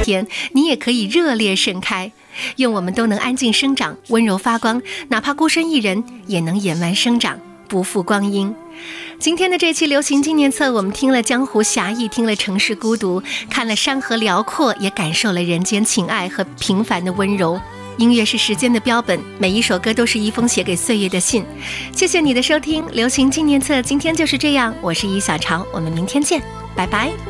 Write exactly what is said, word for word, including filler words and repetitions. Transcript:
天，你也可以热烈盛开。愿我们都能安静生长，温柔发光，哪怕孤身一人也能野蛮生长，不负光阴。今天的这期流行纪念册，我们听了江湖侠义，听了城市孤独，看了山河辽阔，也感受了人间情爱和平凡的温柔。音乐是时间的标本，每一首歌都是一封写给岁月的信。谢谢你的收听，流行纪念册今天就是这样，我是一小潮，我们明天见，拜拜。